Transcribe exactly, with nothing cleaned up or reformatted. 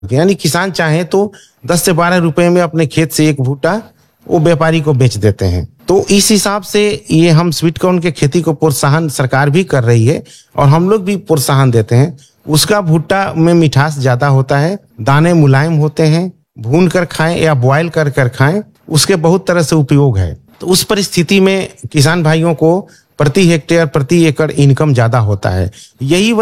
यानी किसान चाहे तो दस से बारह रुपए में अपने खेत से एक भुट्टा वो व्यापारी को बेच देते हैं। तो इस हिसाब से ये हम स्वीट कॉर्न के खेती को प्रोत्साहन सरकार भी कर रही है और हम लोग भी प्रोत्साहन देते हैं। उसका भुट्टा में मिठास ज्यादा होता है, दाने मुलायम होते हैं, भून कर खाएं या बॉयल कर कर खाएं, उसके बहुत तरह से उपयोग है। तो उस परिस्थिति में किसान भाइयों को प्रति हेक्टेयर प्रति एकड़ इनकम ज्यादा होता है। यही